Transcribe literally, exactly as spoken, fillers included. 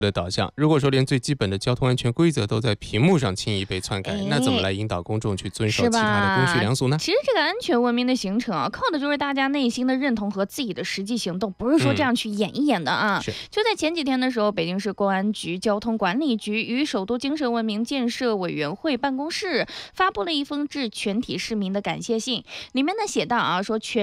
的导向。如果说连最基本的交通安全规则都在屏幕上轻易被篡改，那怎么来引导公众去遵守其他的公序良俗呢？ 其实这个安全文明的形成啊，靠的就是大家内心的认同和自己的实际行动，不是说这样去演一演的啊。 嗯、 就在前几天的时候，北京市公安局交通管理局与首都精神文明建设委员会办公室发布了一封致全体市民的感谢信，里面呢写道啊，说全